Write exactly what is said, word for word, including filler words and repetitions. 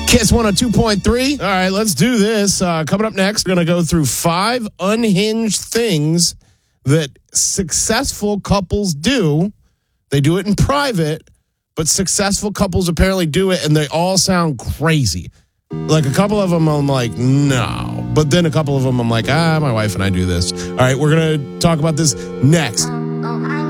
Kiss one oh two point three. All right, let's do this. Uh, coming up next, we're going to go through five unhinged things that successful couples do. They do it in private, but successful couples apparently do it, and they all sound crazy. Like a couple of them, I'm like, no. But then a couple of them, I'm like, ah, my wife and I do this. All right, we're going to talk about this next.